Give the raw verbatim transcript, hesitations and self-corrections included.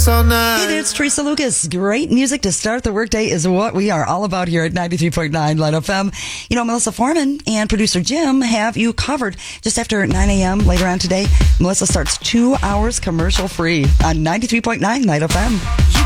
sex all night. Hey there, it's Teresa Lucas. Great music to start the workday is what we are all about here at ninety-three point nine Light F M. You know, Melissa Foreman and producer Jim have you covered. Just after nine a.m. later on today, Melissa starts two hours commercial free on ninety-three point nine Light F M.